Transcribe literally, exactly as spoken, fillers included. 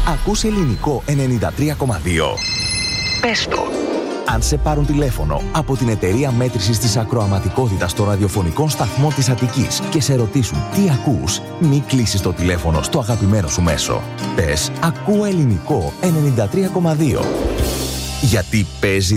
Ακούς Ελληνικό ενενήντα τρία κόμμα δύο. Πες το. Αν σε πάρουν τηλέφωνο από την εταιρεία μέτρησης της ακροαματικότητας των ραδιοφωνικών σταθμών της Αττικής και σε ρωτήσουν τι ακούς, μη κλείσεις το τηλέφωνο στο αγαπημένο σου μέσο. Πες «Ακούω Ελληνικό ενενήντα τρία κόμμα δύο». Γιατί παίζει